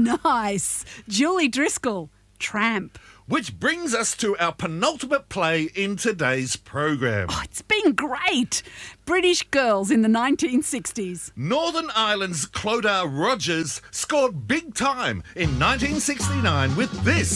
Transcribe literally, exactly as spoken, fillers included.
Nice. Julie Driscoll, Tramp. Which brings us to our penultimate play in today's program. Oh, it's been great. British Girls in the nineteen sixties. Northern Ireland's Clodagh Rogers scored big time in nineteen sixty-nine with this.